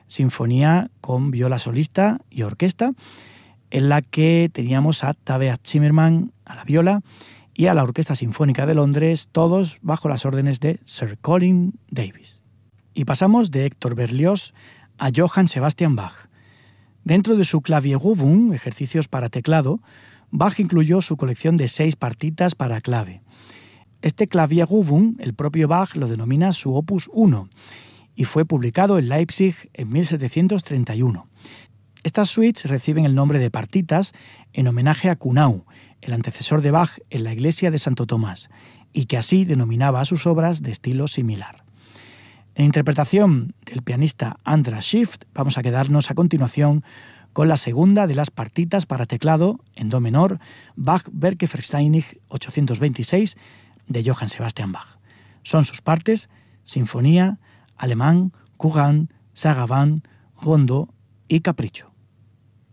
sinfonía con viola solista y orquesta, en la que teníamos a Tabea Zimmerman a la viola y a la Orquesta Sinfónica de Londres, todos bajo las órdenes de Sir Colin Davis. Y pasamos de Héctor Berlioz a Johann Sebastian Bach. Dentro de su Klavierübung, ejercicios para teclado, Bach incluyó su colección de 6 partitas para clave. Este Klavierübung, el propio Bach lo denomina su Opus 1 y fue publicado en Leipzig en 1731. Estas suites reciben el nombre de partitas en homenaje a Kuhnau, el antecesor de Bach en la iglesia de Santo Tomás, y que así denominaba a sus obras de estilo similar. En interpretación del pianista Andras Schiff, vamos a quedarnos a continuación con la segunda de las partitas para teclado en do menor, Bach Werke Versteinigt 826 de Johann Sebastian Bach. Son sus partes: sinfonía, alemán, courant, sarabande, rondo y capricho.